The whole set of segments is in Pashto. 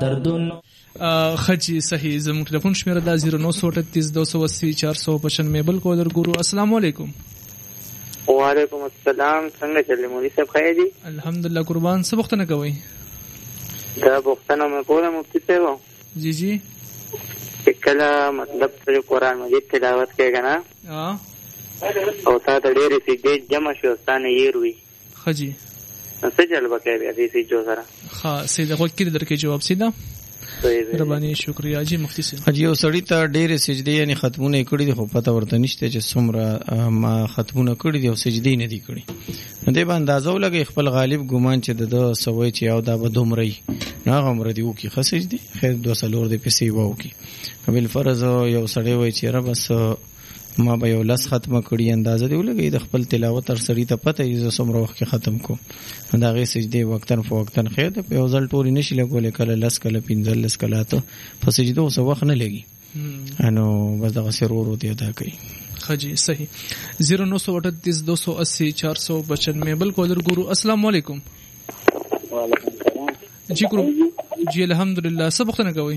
دردونو خجی صحیح زموږ ټلیفون شمیره دا 093280495 بل کولر ګورو. السلام علیکم. وعلیکم السلام. څنګه چلې مولوی صاحب خیر دي؟ الحمدلله قربان. څه پوښتنه کوئ؟ دا پوښتنه مې کوله مفتي صاحب. جی جی. چې کله مطلب چې قرآن مجید تلاوت کوي کنه او تا ته ډېرې سجدې جمع شي او ستا نه هېر وي خجی نو څه چل به کوې بیا دې سجدو سره؟ ښه سیده غوږ کې درکې جواب سیده. مهرباني شکریہ جی مفتی صاحب. حاجی او سړی ته ډېرې سجدې یعنی ختمونه یې کړي دي خو پته ورته نشته چې څومره ما ختمونه کړي دي او سجدې نه دي کړي. نو دې به اندازه ولګئ خپل غالب ګمان چې د ده سوی چې یو دا به دومره وي نو هغه عمره دې وکړي ښه سجدې خیر 2 څلور دې پسې به وکړي. بالفرض یو سړی وایي چې یاره بس ما به یو لس ختمه کړي اندازه دې ولګئ د خپل تلاوت هر سړي ته پته وي زه څومره وخت کې ختم کوم نو د هغې سجدې وقتاً فوقتاً خیر دی په یو ځل ټولې نشي لګولی کله 10 کله 15 کله اته په سجدو څه وخت نه لګي نو بس دغسې ورو ورو دې ادا کوي. ښه جی صحیح. 093280495 بل کولر ګورو. السلام علیکم. وعلیکم السلام. جی ګورو جی الحمدلله. څه پوښتنه کوئ؟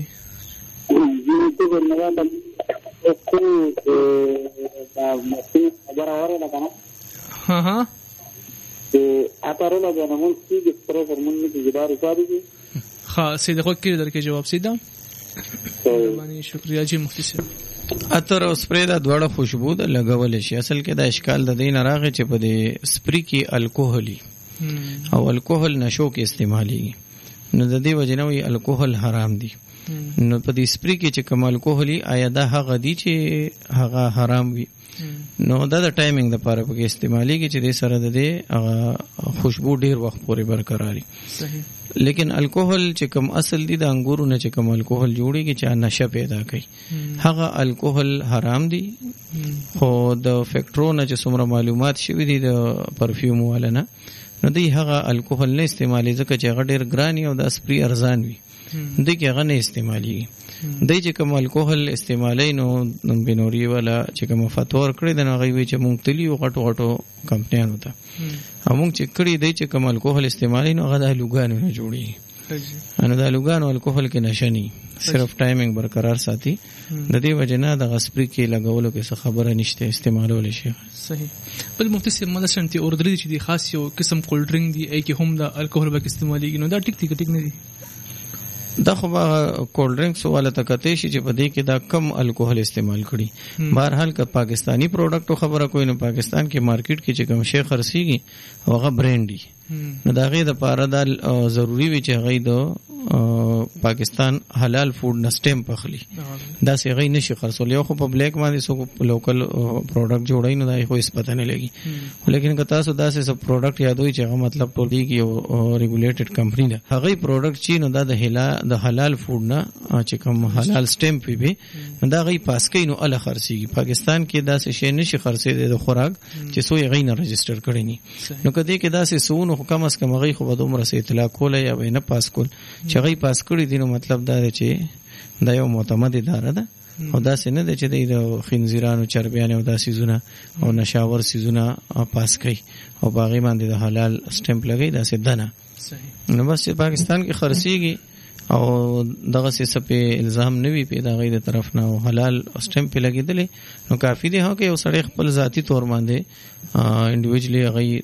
ها ها ها سیده خود کې درکې جواب سیده. مهرباني شکریہ جی مفتی صاحب. عطر او سپری دا دواړه خوشبو ده لګول شي. اصل کې دا اشکال د دین راغی چې په دې سپری کې الکوهلی او الکوهل نشو کې استعمالي نو د دې وجه نه وي الکوهل حرام دي. نو په دې سپری کې چې کوم الکوهلی آیا دا هغه دي چې هغه حرام وي نو دا د ټایمینګ د پاره په استعمالي کې چې د سره د دې خوشبو ډیر وخت پورې برقراري. صحیح. لیکن الکوهل چې کوم اصل دي د انګورو نه چې کوم الکوهل جوړيږي چې نشه پیدا کوي هغه الکوهل حرام دي. خو د فیکټرو نه چې څومره معلومات شوي دي د پرفیوم والنه نو دوی هغه الکوهل نه استعمالي ځکه چې هغه ډیر ګران او د سپری ارزان وي دوی کې هغه نه استعمالي. دوی چې کوم الکوهل استعمالي نو بنوري والا چې کوم فتور کړی د هغه وی چې مونږ تلی غټو غټو کمپنیانو ته همون چې کړی دی چې کوم الکوهل استعمالي نو هغه د لوګانو نه جوړي انو د لوګانو الکوهل کې نشني صرف ټایمینګ برقرار ساتي. د دې وجه نه د غسپری کې لګولو کې څه خبره نشته استعمالول شي. صحیح. بل مفتی صاحب مله شانتي اوردري چې دی خاص یو قسم کولډ ډرینګ دی ای کې هم د الکوهل به استعمالي نو دا ټیک نه دی. دا خو کولډ ډرینکس والا تکته شي چې په دې کې دا کم الکوهل استعمال کړي. بهرحال که پاکستانی پروډکټ خبره کوي نو پاکستان کې مارکیټ کې چې کوم شی خرڅيږي هغه برانډ دی نو دا غي د پاره دا ضروری وي چې غي د پاکستان حلال فود نه سٹیم پخلی دا سی غي نشي خرڅول. یو خو په بلیک باندې سو لوکل پروډکټ جوړای نو دا خو هیڅ پته نه لګي. لیکن که تاسو دا سه پروډکټ یادوي چې هغه مطلب ټولي کې یو ریګولیټډ کمپنی ده هغه پروډکټ چې نو دا د حلال فود نه چې کوم حلال سٹیم وي نو دا غي پاس کوي نو ال خرڅيږي. پاکستان کې دا څه شی نشي خرڅې د خوراک چې سو یې غي نه رجستر کړی ني نو کدی کې دا څه سونو کم از کم غي خو به دومره سه اطلاع کوله یا نه پاس کول چې غي پاس کړی دي نو مطلب دا دی چې دا یو معتمد اداره ده او دا څه نه دی چې د خنزیرانو چربیانه او دا سيزونه او نشاور سيزونه پاس کوي او باغی باندې د حلال سٹمپ لګي دا څه دنه. صحیح. نو بس پاکستان کې خرڅيږي او دغه څه په الزام نوي پیدا غي د طرف نه او حلال سٹمپ لګیدل نو کافی دی هو کې یو سړی خپل ذاتی تور باندې انډیویډوالي غي